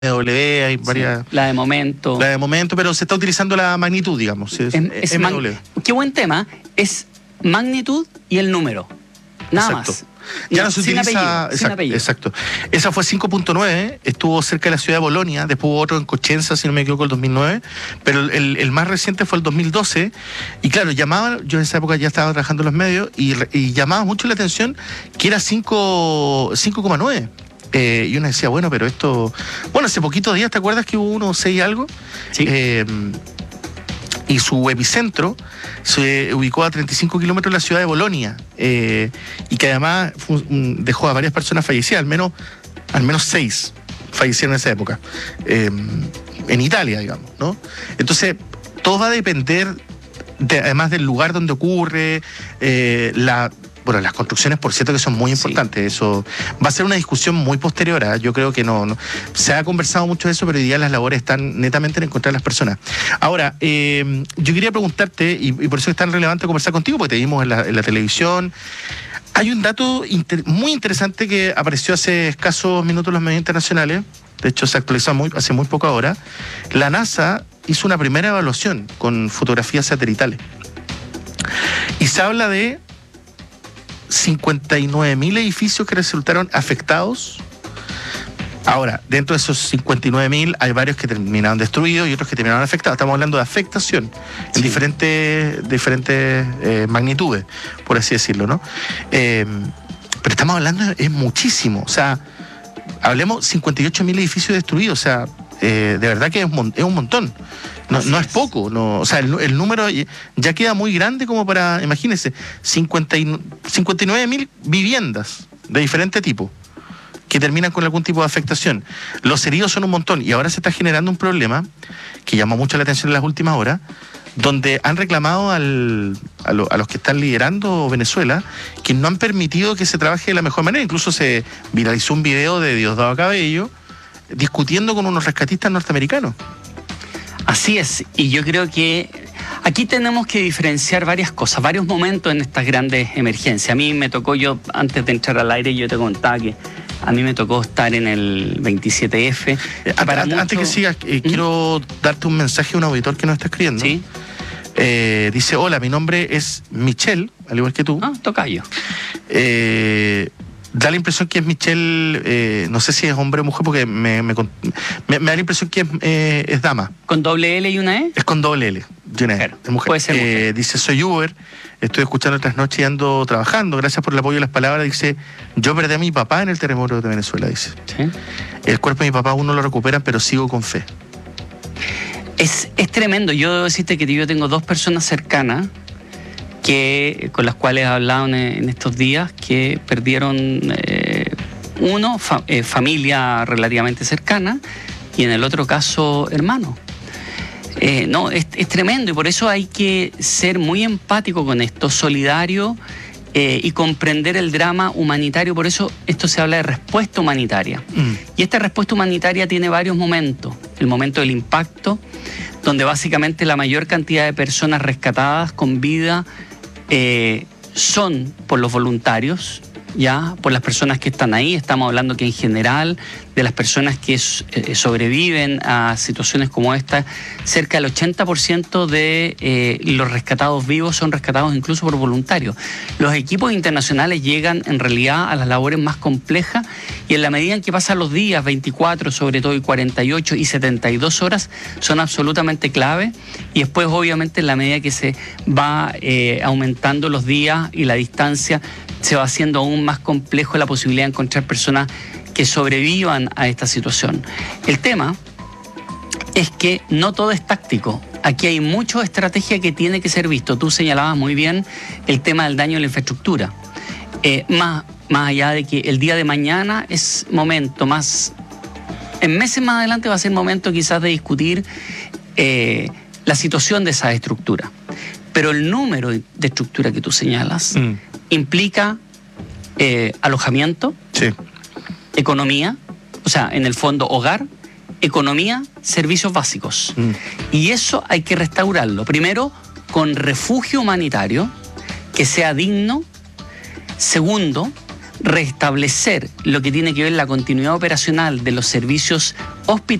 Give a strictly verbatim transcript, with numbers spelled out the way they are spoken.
W, hay varias... Sí, la de momento. La de momento, pero se está utilizando la magnitud, digamos. Es, es, es M W. Mag, qué buen tema. Es magnitud y el número. Nada Exacto. más. Ya no, no se sin utiliza. apellido, Exacto, sin apellido. exacto. Esa fue cinco punto nueve, estuvo cerca de la ciudad de Bolonia, después hubo otro en Cochenza, si no me equivoco, el dos mil nueve, pero el, el más reciente fue el dos mil doce. Y claro, llamaba, yo en esa época ya estaba trabajando en los medios, y, y llamaba mucho la atención que era cinco coma nueve. Eh, y uno decía, bueno, pero esto... Bueno, hace poquitos días, ¿te acuerdas que hubo uno seis algo? Sí. Eh, y su epicentro se ubicó a treinta y cinco kilómetros de la ciudad de Bolonia, eh, y que además fue, dejó a varias personas fallecidas, al menos, al menos seis fallecieron en esa época, eh, en Italia, digamos, ¿no? Entonces, todo va a depender, de, además del lugar donde ocurre, eh, la... Bueno, las construcciones, por cierto, que son muy importantes. Sí. Eso va a ser una discusión muy posterior. ¿eh? Yo creo que no, no. Se ha conversado mucho de eso, pero hoy día las labores están netamente en encontrar a las personas. Ahora, eh, yo quería preguntarte, y, y por eso es tan relevante conversar contigo, porque te vimos en la, en la televisión. Hay un dato inter, muy interesante que apareció hace escasos minutos en los medios internacionales. De hecho, se actualizó muy, hace muy poco ahora. La NASA hizo una primera evaluación con fotografías satelitales. Y se habla de cincuenta y nueve mil edificios que resultaron afectados. Ahora, dentro de esos cincuenta y nueve mil hay varios que terminaron destruidos y otros que terminaron afectados. Estamos hablando de afectación en sí. diferentes, diferentes eh, magnitudes, por así decirlo, ¿no? Eh, pero estamos hablando, es muchísimo. O sea, hablemos cincuenta y ocho mil edificios destruidos. O sea, eh, de verdad que es un, es un montón. No, no es poco, no, o sea, el, el número ya queda muy grande como para, imagínense, cincuenta y nueve mil viviendas de diferente tipo que terminan con algún tipo de afectación. Los heridos son un montón y ahora se está generando un problema que llamó mucho la atención en las últimas horas, donde han reclamado al, a, lo, a los que están liderando Venezuela que no han permitido que se trabaje de la mejor manera. Incluso se viralizó un video de Diosdado Cabello discutiendo con unos rescatistas norteamericanos. Así es, y yo creo que aquí tenemos que diferenciar varias cosas, varios momentos en estas grandes emergencias. A mí me tocó, yo antes de entrar al aire, yo te contaba que a mí me tocó estar en el veintisiete F. Eh, para antes mucho... que sigas, eh, ¿Mm? quiero darte un mensaje a un auditor que nos está escribiendo. Sí. Eh, dice, hola, mi nombre es Michelle, al igual que tú. Ah, tocayo. Eh... Da la impresión que es Michelle, eh, no sé si es hombre o mujer, porque me, me, me, me da la impresión que es, eh, es dama. ¿Con doble L y una E? Es con doble L y una E, mujer. es mujer. Puede ser mujer. Eh, dice, soy Uber, estoy escuchando otras noches y ando trabajando, gracias por el apoyo y las palabras. Dice, yo perdí a mi papá en el terremoto de Venezuela, dice. ¿Sí? El cuerpo de mi papá aún no lo recuperan, pero sigo con fe. Es, es tremendo, yo debo decirte que yo tengo dos personas cercanas que con las cuales he hablado en, en estos días, que perdieron eh, uno, fa, eh, familia relativamente cercana, y en el otro caso, hermano. Eh, no, es, es tremendo, y por eso hay que ser muy empático con esto, solidario, eh, y comprender el drama humanitario. Por eso esto se habla de respuesta humanitaria. Mm. Y esta respuesta humanitaria tiene varios momentos. El momento del impacto, donde básicamente la mayor cantidad de personas rescatadas con vida Eh, son por los voluntarios, ya por las personas que están ahí. Estamos hablando que en general de las personas que eh, sobreviven a situaciones como esta, cerca del ochenta por ciento de eh, los rescatados vivos son rescatados incluso por voluntarios. Los equipos internacionales llegan en realidad a las labores más complejas, y en la medida en que pasan los días, veinticuatro sobre todo, y cuarenta y ocho y setenta y dos horas son absolutamente clave, y después obviamente en la medida que se va eh, aumentando los días y la distancia, se va haciendo aún más complejo la posibilidad de encontrar personas que sobrevivan a esta situación. El tema es que no todo es táctico. Aquí hay mucha estrategia que tiene que ser visto. Tú señalabas muy bien el tema del daño a la infraestructura. Eh, más, más allá de que el día de mañana es momento, más en meses más adelante va a ser momento quizás de discutir eh, la situación de esa estructura. Pero el número de estructura que tú señalas mm. implica eh, alojamiento, sí. economía, o sea, en el fondo hogar, economía, servicios básicos. Mm. Y eso hay que restaurarlo. Primero, con refugio humanitario, que sea digno. Segundo, restablecer lo que tiene que ver la continuidad operacional de los servicios hospital